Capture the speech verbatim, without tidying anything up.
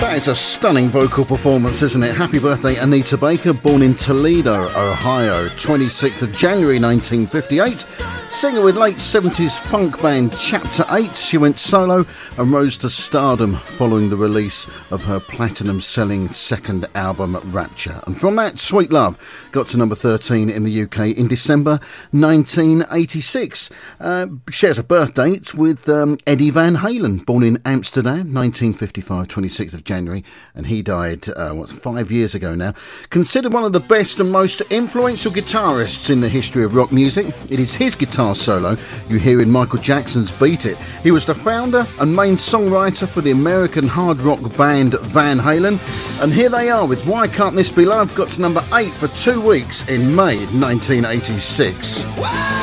That is a stunning vocal performance, isn't it? Happy birthday, Anita Baker, born in Toledo, Ohio, twenty-sixth of January nineteen fifty-eight. Singer with late seventies funk band Chapter eight, she went solo and rose to stardom following the release of her platinum-selling second album, Rapture. And from that, Sweet Love got to number thirteen in the U K in December nineteen eighty-six. Uh, shares a birth date with um, Eddie Van Halen, born in Amsterdam, nineteen fifty-five, twenty-sixth of January, and he died, uh, what, five years ago now. Considered one of the best and most influential guitarists in the history of rock music, it is his guitar solo you hear in Michael Jackson's Beat It. He was the founder and main songwriter for the American hard rock band Van Halen, and here they are with Why Can't This Be Love, got to number eight for two weeks in May nineteen eighty-six.